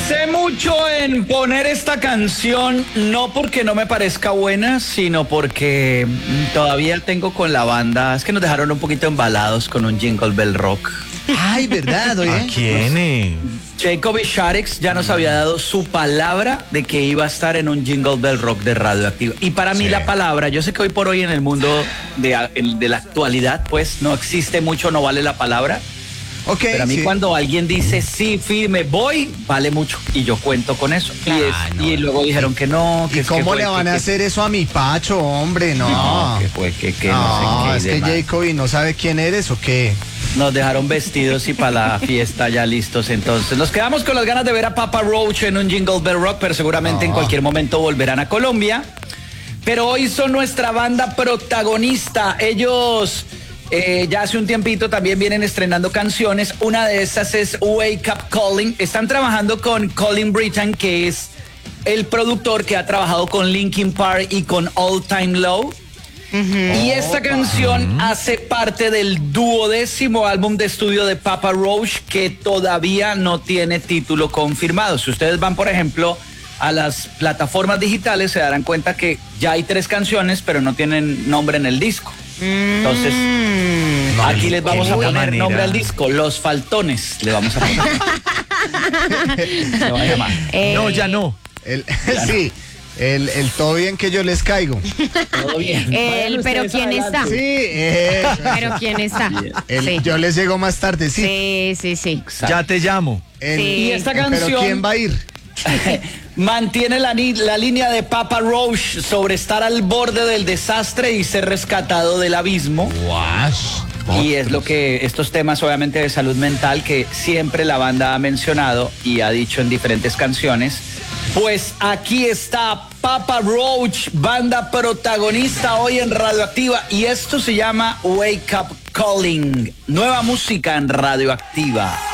Pensé mucho en poner esta canción, no porque no me parezca buena, sino porque todavía tengo con la banda, es que nos dejaron un poquito embalados con un Jingle Bell Rock. Ay, ¿verdad? Oye. ¿A quién? Jacoby Shaddix ya nos había dado su palabra de que iba a estar en un Jingle Bell Rock de Radioactiva. Y para mí la palabra, yo sé que hoy por hoy en el mundo de la actualidad, pues no existe mucho, no vale la palabra. Okay, pero a mí sí. cuando alguien dice sí, firme, voy, vale mucho. Y yo cuento con eso. Y luego dijeron que no. Que ¿Y cómo le van a hacer eso a mi Pacho, hombre? No. Que fue que No, no es sé qué. que Jacoby no sabe quién eres o qué. Nos dejaron vestidos y para la fiesta ya listos. Entonces nos quedamos con las ganas de ver a Papa Roach en un Jingle Bell Rock, pero seguramente en cualquier momento volverán a Colombia. Pero hoy son nuestra banda protagonista. Ellos ya hace un tiempito también vienen estrenando canciones. Una de esas es Wake Up Calling. Están trabajando con Colin Britton, que es el productor que ha trabajado con Linkin Park y con All Time Low. Y esta canción hace parte del 12º álbum de estudio de Papa Roach, que todavía no tiene título confirmado. Si ustedes van, por ejemplo, a las plataformas digitales, se darán cuenta que ya hay 3 canciones, pero no tienen nombre en el disco. Entonces, aquí les vamos a poner nombre al disco, Los Faltones, le vamos a poner. Se va a llamar. No, ya no. Sí. El todo bien que yo les caigo. Todo bien. Pero ¿quién está? Sí, Pero ¿quién está? Sí. Yo les llego más tarde, sí. Sí. Ya te llamo. Sí. Y esta Pero canción ¿quién va a ir? mantiene la línea de Papa Roach sobre estar al borde del desastre y ser rescatado del abismo. Y es lo que estos temas obviamente de salud mental que siempre la banda ha mencionado y ha dicho en diferentes canciones. Pues aquí está Papa Roach, banda protagonista hoy en Radioactiva, y esto se llama Wake Up Calling, nueva música en Radioactiva.